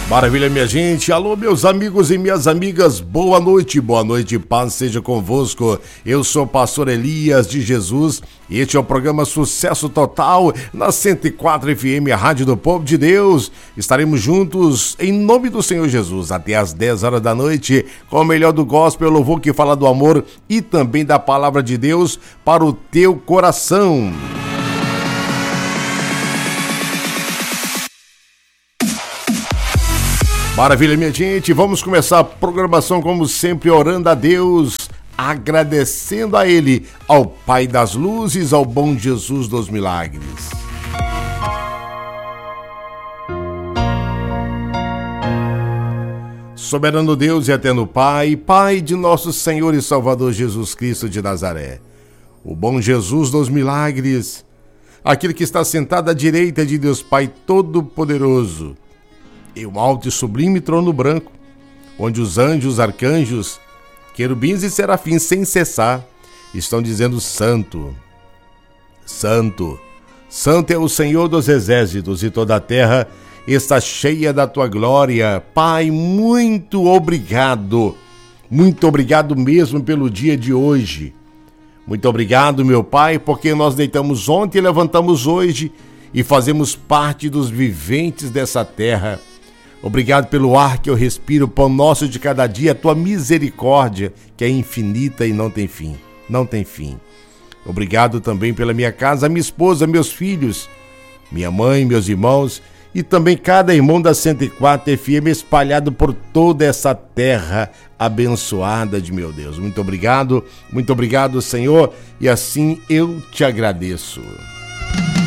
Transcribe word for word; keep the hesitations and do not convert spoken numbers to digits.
Maravilha, minha gente. Alô, meus amigos e minhas amigas. Boa noite, boa noite, paz seja convosco. Eu sou o pastor Elias de Jesus e este é o programa Sucesso Total na cento e quatro F M, a Rádio do Povo de Deus. Estaremos juntos em nome do Senhor Jesus até às dez horas da noite com o melhor do gospel, o louvor que fala do amor e também da palavra de Deus para o teu coração. Maravilha, minha gente, vamos começar a programação como sempre, orando a Deus, agradecendo a Ele, ao Pai das Luzes, ao bom Jesus dos Milagres. Soberano Deus e eterno Pai, Pai de nosso Senhor e Salvador Jesus Cristo de Nazaré, o bom Jesus dos Milagres, aquele que está sentado à direita de Deus Pai Todo-Poderoso, e um alto e sublime trono branco, onde os anjos, arcanjos, querubins e serafins sem cessar estão dizendo santo, santo, santo é o Senhor dos exércitos e toda a terra está cheia da tua glória. Pai, muito obrigado, muito obrigado mesmo pelo dia de hoje. Muito obrigado, meu Pai, porque nós deitamos ontem e levantamos hoje e fazemos parte dos viventes dessa terra. Obrigado pelo ar que eu respiro, pão nosso de cada dia, a tua misericórdia, que é infinita e não tem fim, não tem fim. Obrigado também pela minha casa, minha esposa, meus filhos, minha mãe, meus irmãos e também cada irmão da cento e quatro F M espalhado por toda essa terra abençoada de meu Deus. Muito obrigado, muito obrigado, Senhor, e assim eu te agradeço.